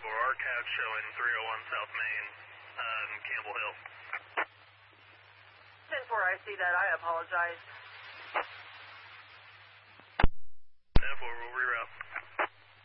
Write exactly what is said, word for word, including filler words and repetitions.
four, our cat showing three oh one South Main, um, Campbell Hill. ten four, I see that. I apologize.